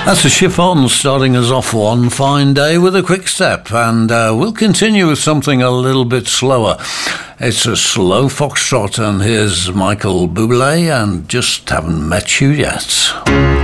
That's a chiffon starting us off one fine day with a quick step, and we'll continue with something a little bit slower. It's a slow foxtrot, and here's Michael Bublé and Just Haven't Met You Yet.